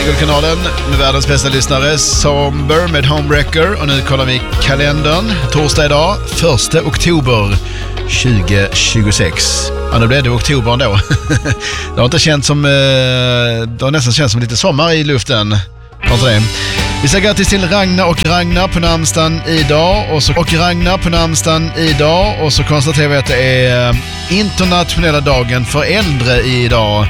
Guldkanalen med världens bästa lyssnare, Somber med Homewrecker. Och nu kollar vi kalendern. Torsdag idag, 1 oktober 2026. Ja, nu blev det oktober ändå. Det har inte känts som... Det har nästan känts som lite sommar i luften. Har inte det? Vi säger grattis till Ragnar på namnsdagen idag. Och så konstaterar vi att det är internationella dagen för äldre idag.